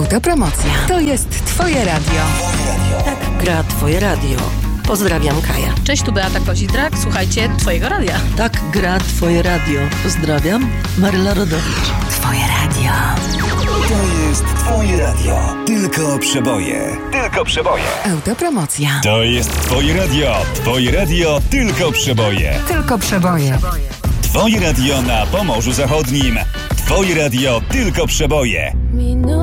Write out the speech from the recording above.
Autopromocja. To jest Twoje radio. Tak gra Twoje radio. Pozdrawiam, Kaja. Cześć, tu Beata Kozidrak. Słuchajcie Twojego radia. Tak gra Twoje radio. Pozdrawiam, Maryla Rodowicz. Twoje radio. To jest Twoje radio. Tylko przeboje. Tylko przeboje. Autopromocja. To jest Twoje radio. Twoje radio. Tylko przeboje. Tylko przeboje. Twoje radio na Pomorzu Zachodnim. Twoje radio. Tylko przeboje.